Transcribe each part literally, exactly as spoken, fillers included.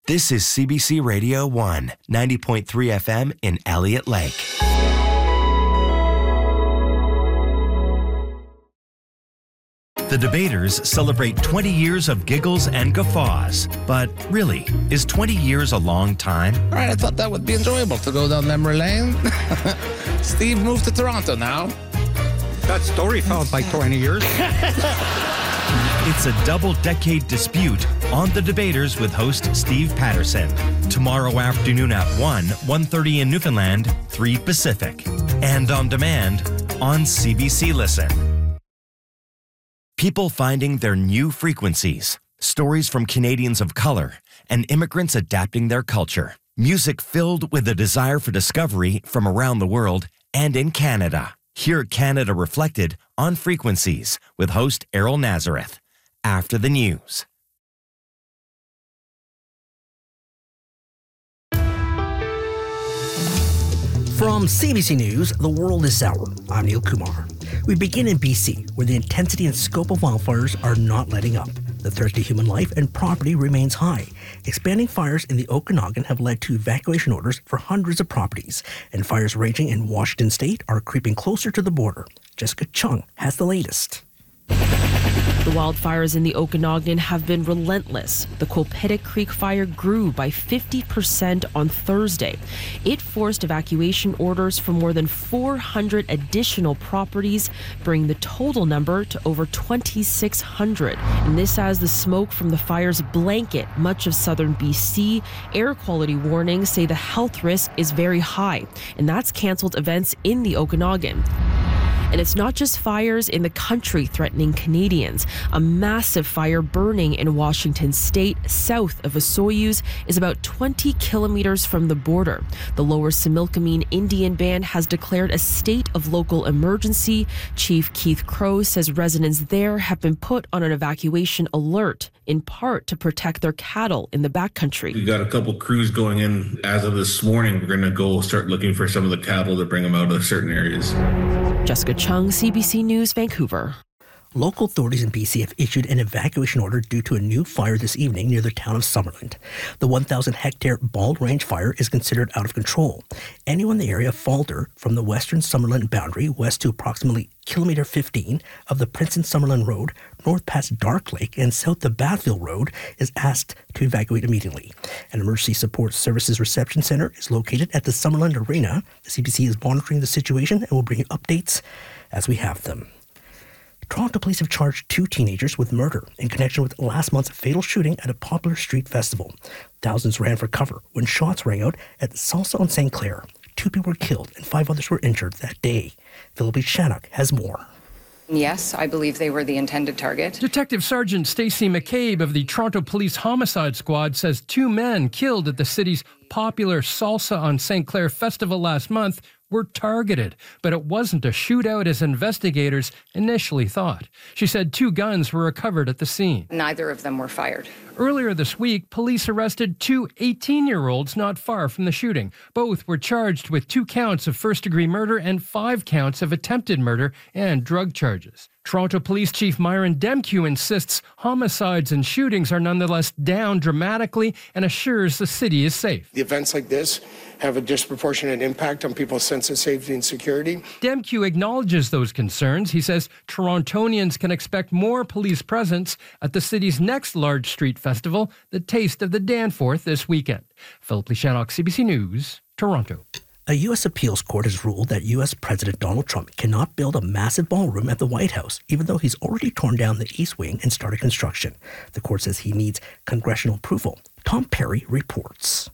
This is C B C Radio one, ninety point three F M in Elliott Lake. The Debaters celebrate twenty years of giggles and guffaws. But really, is twenty years a long time? All right, I thought that would be enjoyable to go down memory lane. Steve moved to Toronto now. That story felt like twenty years. It's a double-decade dispute on The Debaters with host Steve Patterson. Tomorrow afternoon at one, one thirty in Newfoundland, three Pacific. And on demand on C B C Listen. People finding their new frequencies. Stories from Canadians of color and immigrants adapting their culture. Music filled with a desire for discovery from around the world and in Canada. Hear Canada Reflected on Frequencies with host Errol Nazareth. After the news. From C B C News, the world is sour. I'm Neil Kumar. We begin in B C, where the intensity and scope of wildfires are not letting up. The threat to human life and property remains high. Expanding fires in the Okanagan have led to evacuation orders for hundreds of properties, and fires raging in Washington state are creeping closer to the border. Jessica Chung has the latest. The wildfires in the Okanagan have been relentless. The Quilpitick Creek fire grew by fifty percent on Thursday. It forced evacuation orders for more than four hundred additional properties, bringing the total number to over twenty-six hundred. And this as the smoke from the fires blanket much of southern B C. Air quality warnings say the health risk is very high, and that's canceled events in the Okanagan. And it's not just fires in the country threatening Canadians. A massive fire burning in Washington state, south of Osoyoos, is about twenty kilometers from the border. The Lower Similkameen Indian Band has declared a state of local emergency. Chief Keith Crow says residents there have been put on an evacuation alert, in part to protect their cattle in the backcountry. We've got a couple crews going in as of this morning. We're going to go start looking for some of the cattle to bring them out of certain areas. Jessica Chung, C B C News, Vancouver. Local authorities in B C have issued an evacuation order due to a new fire this evening near the town of Summerland. The one thousand hectare Bald Range fire is considered out of control. Anyone in the area of Falder from the western Summerland boundary west to approximately kilometer fifteen of the Prince and Summerland Road, north past Dark Lake and south to Bathville Road is asked to evacuate immediately. An emergency support services reception center is located at the Summerland Arena. The C B C is monitoring the situation and will bring you updates as we have them. Toronto police have charged two teenagers with murder in connection with last month's fatal shooting at a popular street festival. Thousands ran for cover when shots rang out at Salsa on Saint Clair. Two people were killed and five others were injured that day. Philippi Shannock has more. Yes, I believe they were the intended target. Detective Sergeant Stacey McCabe of the Toronto Police Homicide Squad says two men killed at the city's popular Salsa on Saint Clair festival last month were targeted, but it wasn't a shootout as investigators initially thought. She said two guns were recovered at the scene. Neither of them were fired. Earlier this week, police arrested two eighteen-year-olds not far from the shooting. Both were charged with two counts of first-degree murder and five counts of attempted murder and drug charges. Toronto Police Chief Myron Demkew insists homicides and shootings are nonetheless down dramatically and assures the city is safe. The events like this have a disproportionate impact on people's sense of safety and security. Demkew acknowledges those concerns. He says Torontonians can expect more police presence at the city's next large street festival, the Taste of the Danforth, this weekend. Philip Shannock, C B C News, Toronto. A U S appeals court has ruled that U S President Donald Trump cannot build a massive ballroom at the White House, even though he's already torn down the East Wing and started construction. The court says he needs congressional approval. Tom Perry reports.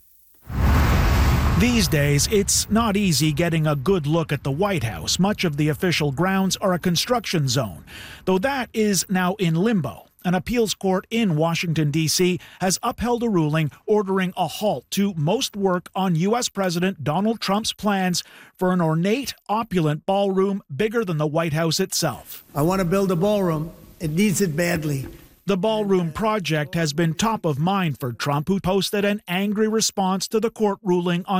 These days, it's not easy getting a good look at the White House. Much of the official grounds are a construction zone, though that is now in limbo. An appeals court in Washington, D C has upheld a ruling ordering a halt to most work on U S President Donald Trump's plans for an ornate, opulent ballroom bigger than the White House itself. I want to build a ballroom. It needs it badly. The ballroom project has been top of mind for Trump, who posted an angry response to the court ruling on